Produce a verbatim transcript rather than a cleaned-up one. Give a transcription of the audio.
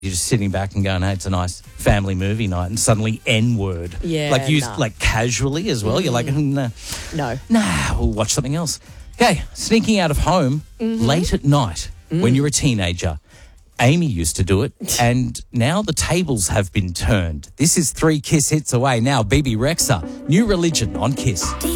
You're just sitting back and going, hey, it's a nice family movie night, and suddenly N-word. Yeah, Like used nah. like casually as well. Mm. You're like, nah, No. nah, we'll watch something else. Okay, sneaking out of home Mm-hmm. late at night Mm. when you're a teenager. Amy used to do it, and now the tables have been turned. This is three Kiss hits away. Now, B B Rexha, New Religion on Kiss.